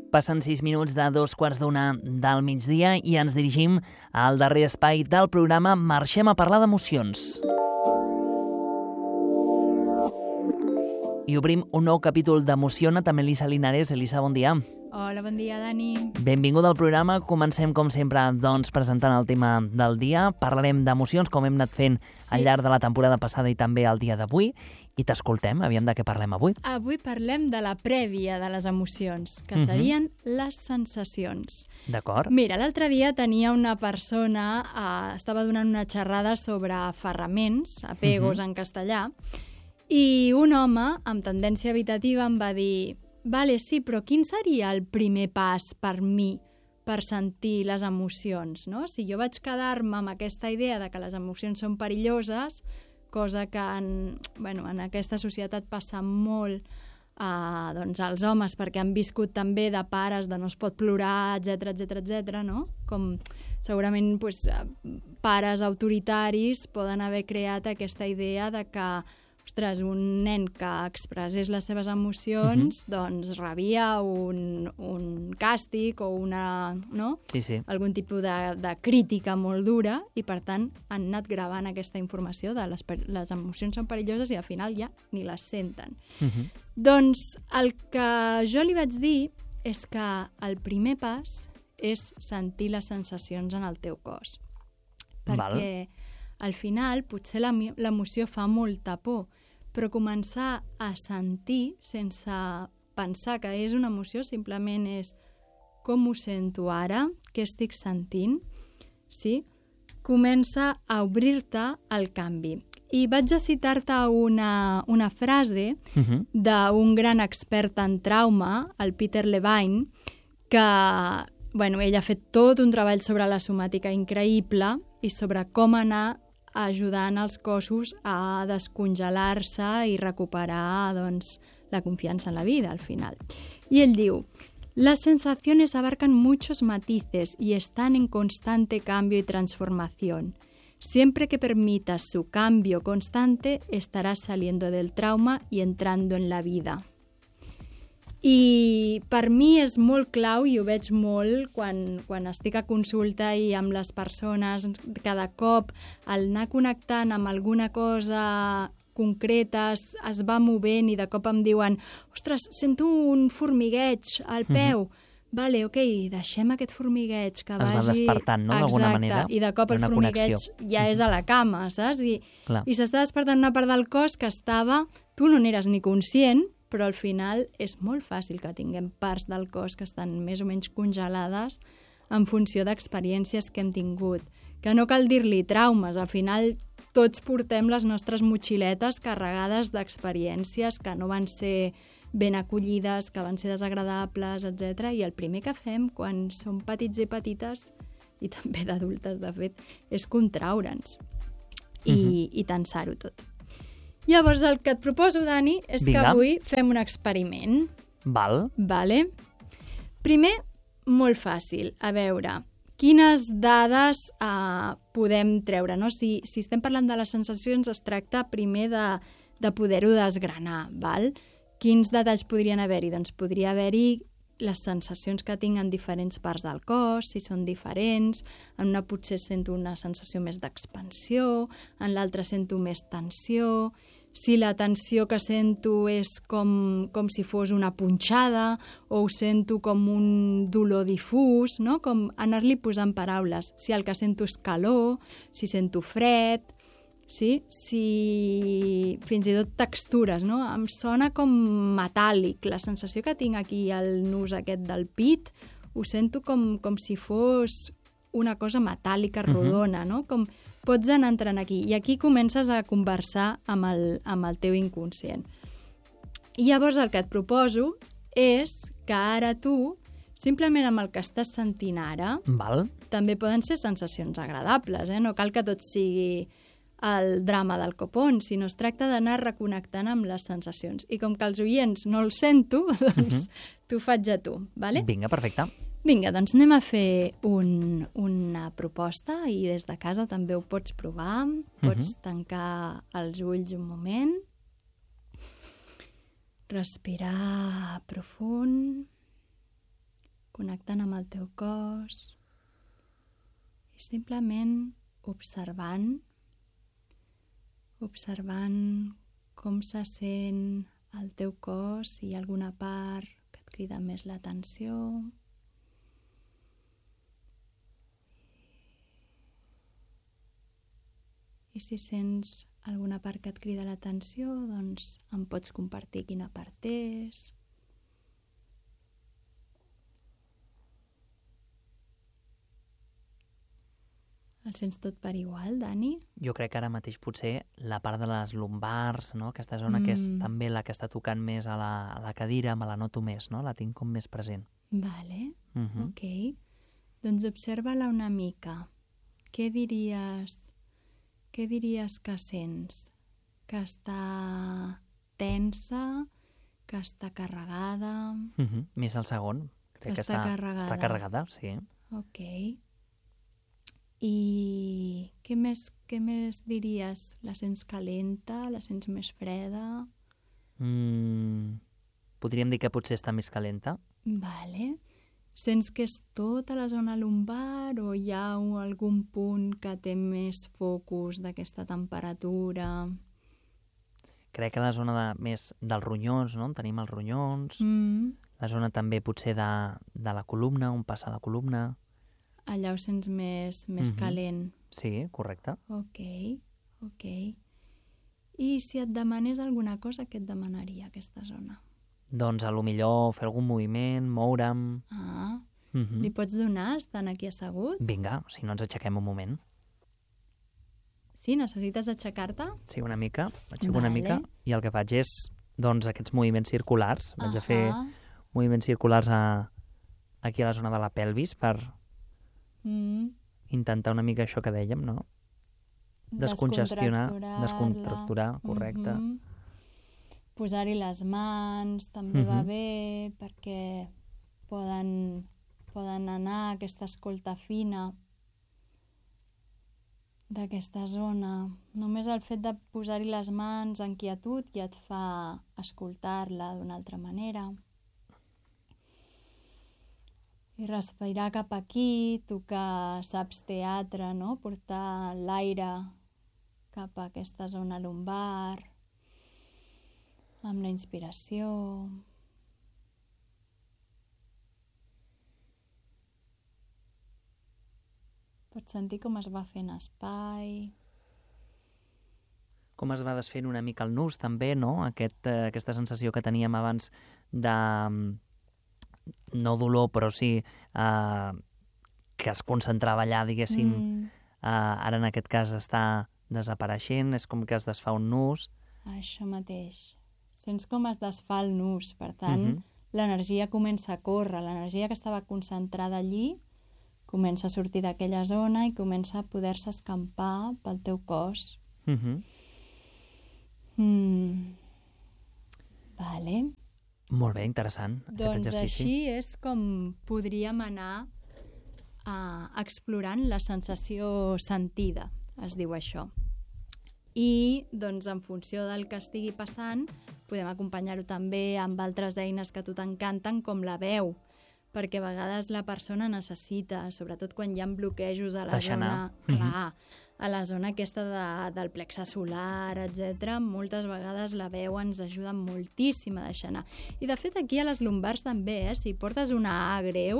Passen 6 minuts de 2:15 del migdia i ens dirigim al darrer espai del programa Marxem a parlar d'emocions. I obrim un nou capítol d'Emociona, també Elisa Linares. Elisa, bon dia. Hola, bon dia, Dani. Benvinguda al programa. Comencem, com sempre, presentant el tema del dia. Parlarem d'emocions, com hem anat fent al llarg de la temporada passada i també el dia d'avui. I t'escoltem, aviam de què parlem avui. Avui parlem de la prèvia de les emocions, que serien les sensacions. D'acord. Mira, l'altre dia tenia una persona, estava donant una xerrada sobre ferraments, apegos en castellà, i un home amb tendència evitativa em va dir: vale, sí, però quin seria el primer pas per mi per sentir les emocions, no? Si jo vaig quedar-me amb aquesta idea de que les emocions són perilloses, cosa que en aquesta societat passa molt als homes, perquè han viscut també de pares de no es pot plorar, etc, no? Com segurament pares autoritaris poden haver creat aquesta idea de que ostres, un nen que expressés les seves emocions doncs rebia un càstig o algun tipus de crítica molt dura i per tant han anat gravant aquesta informació de les emocions són perilloses i al final ja ni les senten. Doncs el que jo li vaig dir és que el primer pas és sentir les sensacions en el teu cos. Perquè al final potser l'emoció fa molta por, però començar a sentir sense pensar que és una emoció simplement és com ho sento ara, què estic sentint, sí? Comença a obrir-te al canvi. I vaig a citar-te una frase d'un gran expert en trauma, el Peter Levine, que ell ha fet tot un treball sobre la somàtica increïble i sobre com anar ajudant els cossos a descongelar-se i recuperar la confiança en la vida al final. Y él diu: las sensaciones abarcan muchos matices y están en constante cambio y transformación. Siempre que permitas su cambio constante, estarás saliendo del trauma y entrando en la vida. I per mi és molt clau i ho veig molt quan estic a consulta i amb les persones, cada cop el anar connectant amb alguna cosa concreta es va movent i de cop em diuen: ostres, sento un formigueig al peu. Vale, ok, deixem aquest formigueig que vagi... Es va despertant, no?, d'alguna manera. Exacte, i de cop el formigueig ja és a la cama, saps? I s'està despertant una part del cos que tu no n'eres ni conscient, però al final és molt fàcil que tinguem parts del cos que estan més o menys congelades en funció d'experiències que hem tingut. Que no cal dir-li traumes, al final tots portem les nostres motxiletes carregades d'experiències que no van ser ben acollides, que van ser desagradables, etc. I el primer que fem quan som petits i petites, i també d'adultes de fet, és contraure'ns i tensar-ho tot. Llavors, el que et proposo, Dani, és que avui fem un experiment. Vale? Primer, molt fàcil. A veure, quines dades podem treure, no? Si estem parlant de les sensacions, es tracta primer de poder-ho desgranar, val? Quins detalls podrien haver-hi? Doncs podria haver-hi les sensacions que tinc en diferents parts del cos, si són diferents, en una potser sento una sensació més d'expansió, en l'altra sento més tensió, si la tensió que sento és com si fos una punxada o ho sento com un dolor difús, no? Com anar-li posant paraules, si el que sento és calor, si sento fred, sí? Si fins i tot textures, no? Em sona com metàl·lic. La sensació que tinc aquí al nus aquest del pit ho sento com si fos una cosa metàl·lica rodona, no? Com pots anar entrant aquí. I aquí comences a conversar amb el teu inconscient. I llavors el que et proposo és que ara tu, simplement amb el que estàs sentint ara, també poden ser sensacions agradables, no cal que tot sigui el drama del copón, sinó es tracta d'anar reconnectant amb les sensacions. I com que els oients no els sento, doncs t'ho faig a tu, vale? Vinga, perfecte. Vinga, doncs anem a fer una proposta i des de casa també ho pots provar. Pots tancar els ulls un moment, respirar profund connectant amb el teu cos i simplement observant com se sent el teu cos, si hi ha alguna part que et crida més l'atenció. I si sents alguna part que et crida l'atenció, doncs em pots compartir quina part és. El sents tot per igual, Dani? Jo crec que ara mateix potser la part de les lumbars, no? Aquesta zona que és també la que està tocant més a la cadira, me la noto més, no? La tinc com més present. Vale, ok. Doncs observa-la una mica. Què diries que sents? Que està tensa? Que està carregada? Més el segon. Crec que està carregada, sí. Ok. I què més diries? La sents calenta? La sents més freda? Podríem dir que potser està més calenta. Vale. Sents que és tota la zona lumbar o hi ha algun punt que té més focus d'aquesta temperatura? Crec que la zona més dels ronyons, no? On tenim els ronyons. La zona també potser de la columna, on passa la columna. Allà ho sents més calent. Sí, correcte. Ok. I si et demanés alguna cosa, què et demanaria aquesta zona? Doncs a lo millor fer algun moviment, moure'm... Li pots donar estant aquí assegut? Vinga, si no ens aixequem un moment. Sí, necessites aixecar-te? Sí, una mica, m'aixeco una mica i el que faig és, doncs, aquests moviments circulars. Vaig a fer moviments circulars aquí a la zona de la pelvis per intentar una mica això que dèiem, no? Descongestionar, descontracturar, correcte. Posar-hi les mans també va bé perquè poden anar a aquesta escolta fina d'aquesta zona. Només el fet de posar-hi les mans en quietud ja et fa escoltar-la d'una altra manera. I respirar cap aquí, tu que saps teatre, no? Portar l'aire cap a aquesta zona lumbar, amb la inspiració. Pots sentir com es va fent espai. Com es va desfent una mica el nus, també, no? Aquesta sensació que teníem abans de... no dolor, però sí que es concentrava allà, diguéssim, ara en aquest cas està desapareixent, és com que es desfà un nus. Això mateix. Sents com es desfà el nus, per tant, l'energia comença a córrer, l'energia que estava concentrada allí comença a sortir d'aquella zona i comença a poder-se escampar pel teu cos. Vale. Molt bé, interessant, aquest exercici. Doncs així és com podríem anar explorant la sensació sentida, es diu això. I doncs en funció del que estigui passant podem acompanyar-ho també amb altres eines que a tu t'encanten com la veu, perquè a vegades la persona necessita, sobretot quan hi ha bloquejos a la zona, clar, a la zona aquesta del plexe solar, etc. Moltes vegades la veu ens ajuda moltíssim a deixar anar. I de fet aquí a les lumbars també, si portes una A greu,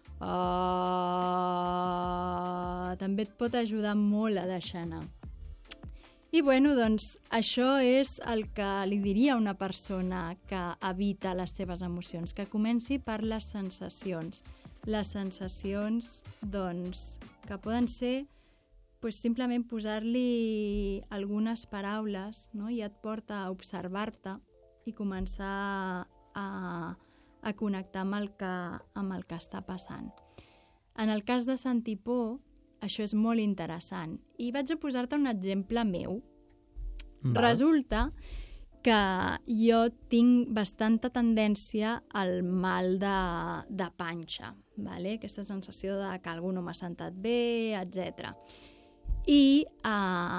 també et pot ajudar molt a deixar anar. I bueno, doncs això és el que li diria a una persona que evita les seves emocions, que comenci per les sensacions. Les sensacions, doncs, que poden ser simplement posar-li algunes paraules, no? I et porta a observar-te i començar a connectar amb el que està passant. En el cas de sentir por, això és molt interessant. I vaig a posar-te un exemple meu. Resulta que jo tinc bastanta tendència al mal de panxa, vale? Aquesta sensació de que algú no m'ha sentat bé, etc. I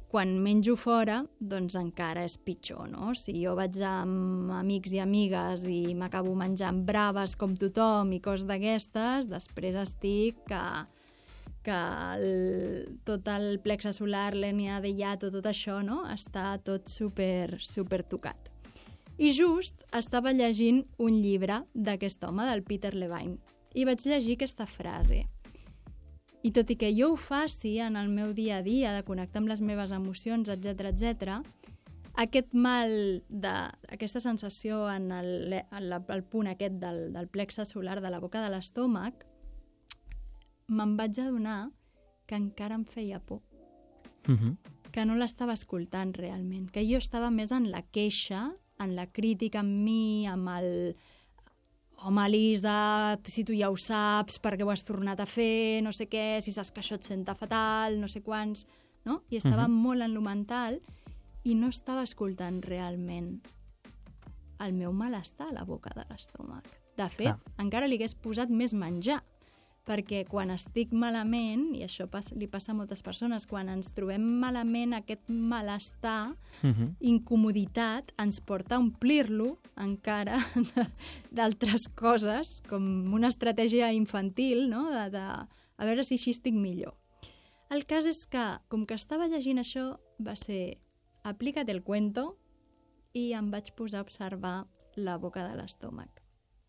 quan menjo fora, doncs encara és pitjor, no? Si jo vaig amb amics i amigues i m'acabo menjant braves com tothom i coses d'aquestes, després estic que tot el plexe solar, l'hernia de hiato, tot això, no? Està tot super tocat. I just estava llegint un llibre d'aquest home, del Peter Levine, i vaig llegir aquesta frase. I tot i que jo ho faci en el meu dia a dia, de connectar amb les meves emocions, etc, aquest mal, aquesta sensació en el punt aquest del plexe solar de la boca de l'estómac, me'n vaig adonar que encara em feia por. Que no l'estava escoltant realment, que jo estava més en la queixa, en la crítica amb mi, amb el home, Elisa, si tu ja ho saps, per què ho has tornat a fer, no sé què, si saps que això et senta fatal, no sé quants, no? I estava molt en lo mental i no estava escoltant realment el meu malestar a la boca de l'estómac. De fet, encara li hagués posat més menjar, perquè quan estic malament, i això li passa a moltes persones, quan ens trobem malament, aquest malestar, incomoditat, ens porta a omplir-lo encara d'altres coses, com una estratègia infantil, no? A veure si així estic millor. El cas és que, com que estava llegint això, va ser aplica't el cuento i em vaig posar a observar la boca de l'estómac.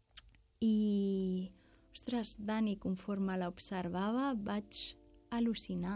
I ostres, Dani, conforme l'observava vaig al·lucinar.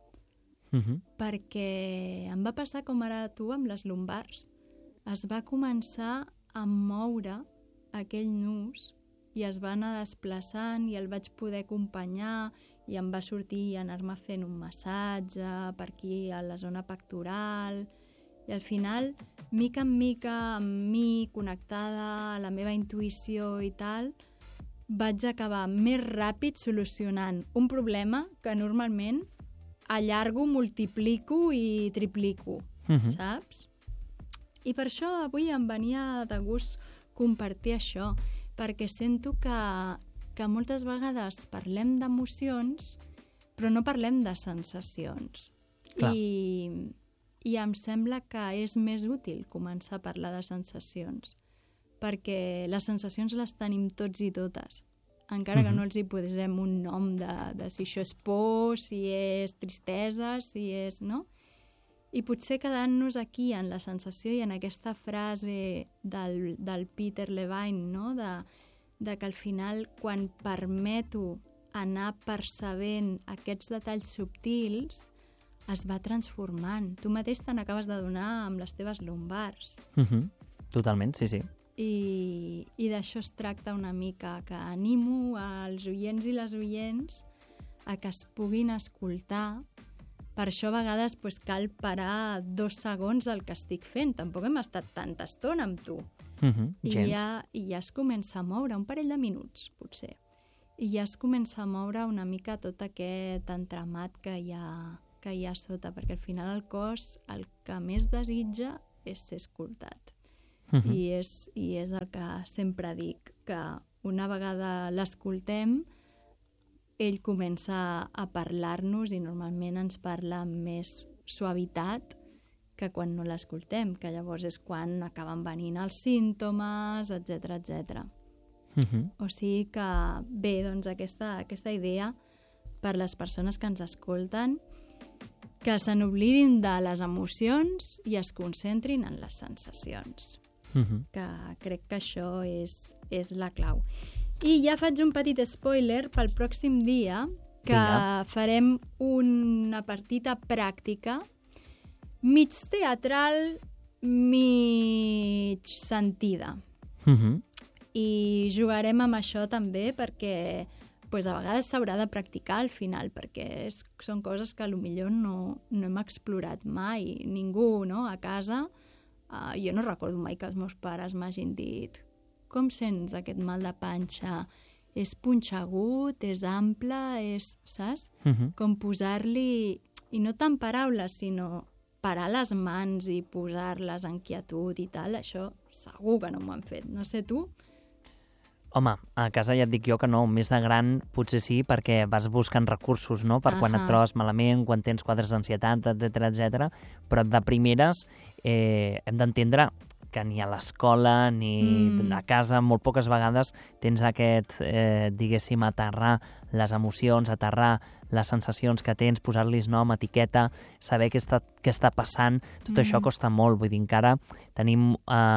Perquè em va passar com ara tu amb les lumbars. Es va començar a moure aquell nus i es va anar desplaçant i el vaig poder acompanyar i em va sortir anar-me fent un massatge per aquí a la zona pectoral i al final, mica en mica, amb mi, connectada a la meva intuïció i tal, vaig acabar més ràpid solucionant un problema que normalment allargo, multiplico i triplico, saps? I per això avui em venia de gust compartir això, perquè sento que moltes vegades parlem d'emocions, però no parlem de sensacions. I em sembla que és més útil començar a parlar de sensacions, perquè les sensacions les tenim tots i totes, encara que no els hi posem un nom de si això és por, si és tristesa, si és... no? I potser quedant-nos aquí en la sensació i en aquesta frase del Peter Levine, no? De que al final, quan permeto anar percebent aquests detalls subtils, es va transformant. Tu mateix te n'acabes d'adonar amb les teves lumbars. Totalment, sí. I d'això es tracta una mica, que animo als oients i les oients a que es puguin escoltar. Per això a vegades cal parar 2 segons el que estic fent. Tampoc hem estat tanta estona amb tu. I ja es comença a moure, un parell de minuts, potser. I ja es comença a moure una mica tot aquest entramat que hi ha sota, perquè al final el cos el que més desitja és ser escoltat. I és el que sempre dic, que una vegada l'escoltem, ell comença a parlar-nos i normalment ens parla amb més suavitat que quan no l'escoltem, que llavors és quan acaben venint els símptomes, etc. O sigui que bé, doncs aquesta idea per les persones que ens escolten, que se n'oblidin de les emocions i es concentrin en les sensacions. Que crec que això és la clau. I ja faig un petit spoiler pel pròxim dia, que farem una partida pràctica, mig teatral, mig sentida. I jugarem amb això també perquè a vegades s'haurà de practicar al final, perquè són coses que potser no hem explorat mai, ningú, no? A casa. Jo no recordo mai que els meus pares m'hagin dit com sents aquest mal de panxa? És punxegut, és ample, saps? Com posar-li, i no tant paraules, sinó parar les mans i posar-les en quietud i tal, això segur que no m'ho han fet. No sé tu? Home, a casa ja et dic jo que no, més de gran potser sí, perquè vas buscant recursos, no?, per quan et trobes malament, quan tens quadres d'ansietat, etc, però de primeres hem d'entendre que ni a l'escola ni a casa, molt poques vegades tens aquest, diguéssim, aterrar les emocions, aterrar les sensacions que tens, posar-los nom, etiqueta, saber què està passant, tot això costa molt. Vull dir, encara tenim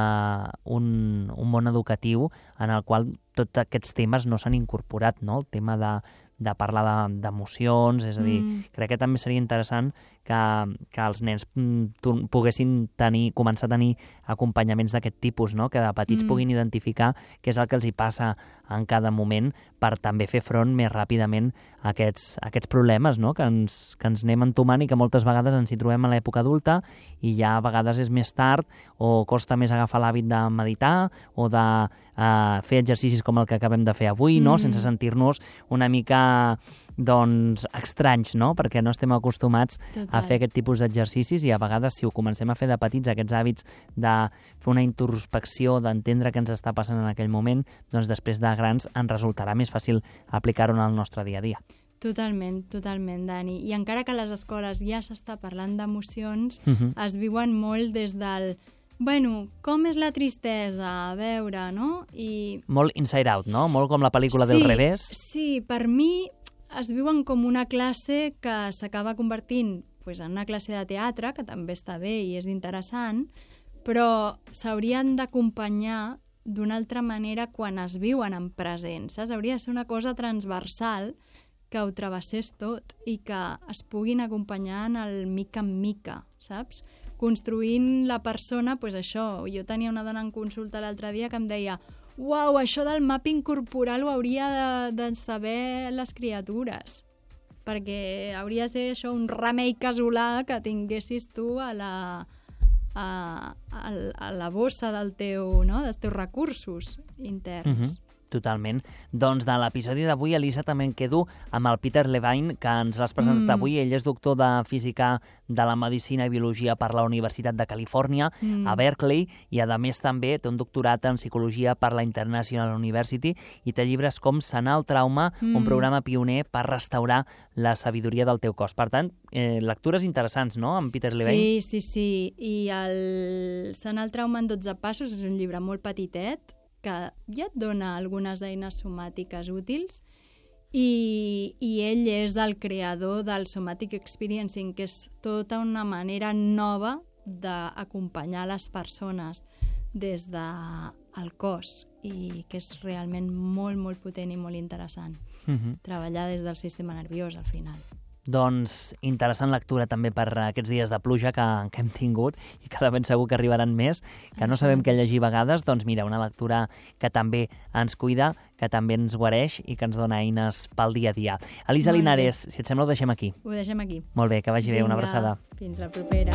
un món educatiu en el qual tots aquests temes no s'han incorporat, no? El tema de parlar d'emocions, és a dir, crec que també seria interessant que els nens poguessin començar a tenir acompanyaments d'aquest tipus, no? Que de petits puguin identificar què és el que els hi passa en cada moment per també fer front més ràpidament a aquests problemes, no? Que ens anem entomant i que moltes vegades ens hi trobem a l'època adulta i ja a vegades és més tard o costa més agafar l'hàbit de meditar o de fer exercicis com el que acabem de fer avui, no? Sense sentir-nos una mica doncs estranys, no? Perquè no estem acostumats a fer aquest tipus d'exercicis i a vegades si ho comencem a fer de petits, aquests hàbits de fer una introspecció, d'entendre què ens està passant en aquell moment, doncs després de grans ens resultarà més fàcil aplicar-ho en el nostre dia a dia. Totalment, Dani. I encara que a les escoles ja s'està parlant d'emocions, es viuen molt des del bueno, com és la tristesa? A veure, no? Molt Inside Out, no? Molt com la pel·lícula del revés. Sí, per mi es viuen com una classe que s'acaba convertint en una classe de teatre, que també està bé i és interessant, però s'haurien d'acompanyar d'una altra manera quan es viuen en present, saps? Hauria de ser una cosa transversal que ho travessés tot i que es puguin acompanyar en el mica en mica, saps? Construint la persona, això, jo tenia una dona en consulta l'altre dia que em deia uau, això del mapping corporal ho hauria de saber les criatures, perquè hauria de ser això un remei casolà que tinguessis tu a la bossa dels teus recursos interns. Totalment. Doncs de l'episodi d'avui, Elisa, també em quedo amb el Peter Levine, que ens l'has presentat avui. Ell és doctor de Física de la Medicina i Biologia per la Universitat de Califòrnia, a Berkeley, i a més també té un doctorat en Psicologia per la International University i té llibres com Sanar el trauma, un programa pioner per restaurar la sabidoria del teu cos. Per tant, lectures interessants, no?, amb Peter Levine? Sí. I el Sanar el trauma en 12 passos és un llibre molt petitet, que ja et dona algunes eines somàtiques útils i ell és el creador del Somatic Experiencing, que és tota una manera nova d'acompanyar les persones des del cos i que és realment molt, molt potent i molt interessant. Treballar des del sistema nerviós al final. Doncs interessant lectura també per aquests dies de pluja que hem tingut i que de ben segur que arribaran més, que no sabem què llegir a vegades, doncs mira, una lectura que també ens cuida, que també ens guareix i que ens dona eines pel dia a dia. Elisa Linares, si et sembla ho deixem aquí. Ho deixem aquí. Molt bé, que vagi bé, una abraçada. Fins la propera.